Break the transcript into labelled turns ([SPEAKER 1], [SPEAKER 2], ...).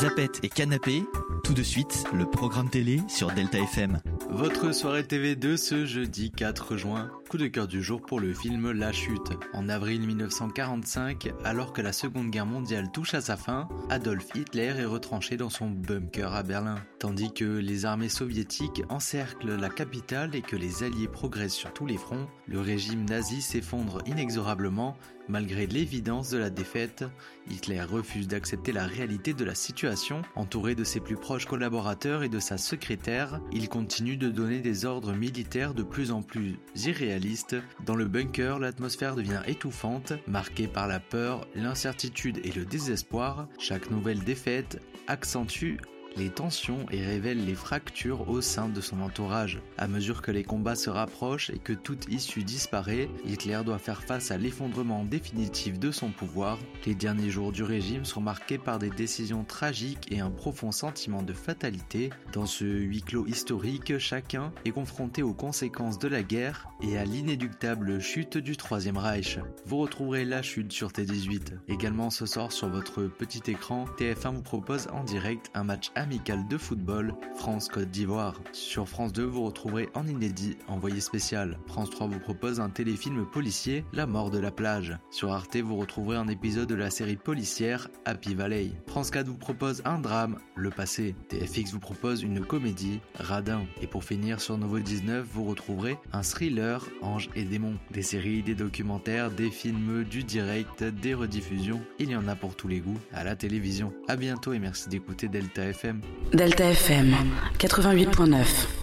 [SPEAKER 1] Zapette et Canapé, tout de suite, le programme télé sur Delta FM.
[SPEAKER 2] Votre soirée TV de ce jeudi 4 juin. Coup de cœur du jour pour le film La Chute. En avril 1945, alors que la Seconde Guerre mondiale touche à sa fin, Adolf Hitler est retranché dans son bunker à Berlin. Tandis que les armées soviétiques encerclent la capitale et que les Alliés progressent sur tous les fronts, le régime nazi s'effondre inexorablement. Malgré l'évidence de la défaite, Hitler refuse d'accepter la réalité de la situation. Entouré de ses plus proches collaborateurs et de sa secrétaire, il continue de donner des ordres militaires de plus en plus irréalistes. Dans le bunker, l'atmosphère devient étouffante, marquée par la peur, l'incertitude et le désespoir. Chaque nouvelle défaite accentue les tensions et révèle les fractures au sein de son entourage. À mesure que les combats se rapprochent et que toute issue disparaît, Hitler doit faire face à l'effondrement définitif de son pouvoir. Les derniers jours du régime sont marqués par des décisions tragiques et un profond sentiment de fatalité. Dans ce huis clos historique, chacun est confronté aux conséquences de la guerre et à l'inéluctable chute du Troisième Reich. Vous retrouverez La Chute sur T18. Également ce soir sur votre petit écran, TF1 vous propose en direct un match amical de football France-Côte d'Ivoire. Sur France 2, vous retrouverez en inédit Envoyé spécial. France 3 vous propose un téléfilm policier, La mort de la plage. Sur Arte, vous retrouverez un épisode de la série policière Happy Valley. France 4 vous propose un drame, Le passé. TFX vous propose une comédie, Radin. Et pour finir, sur Novo 19, vous retrouverez un thriller, Ange et démons. Des séries, des documentaires, des films, du direct, des rediffusions. Il y en a pour tous les goûts à la télévision. À bientôt et merci d'écouter Delta FM.
[SPEAKER 3] Delta FM 88.9.